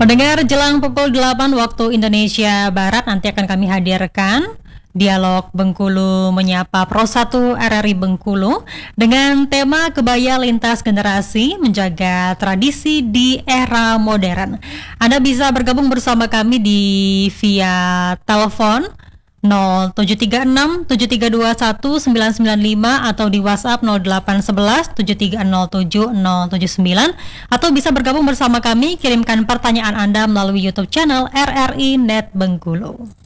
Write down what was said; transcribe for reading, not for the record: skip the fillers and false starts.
Pendengar, jelang pukul 8 waktu Indonesia Barat nanti akan kami hadirkan Dialog Bengkulu Menyapa Pro 1 RRI Bengkulu dengan tema Kebaya Lintas Generasi Menjaga Tradisi di Era Modern. Anda bisa bergabung bersama kami via telepon 0736 7321 995 atau di WhatsApp 0811 7307 079 atau bisa bergabung bersama kami, kirimkan pertanyaan Anda melalui YouTube channel RRI Net Bengkulu.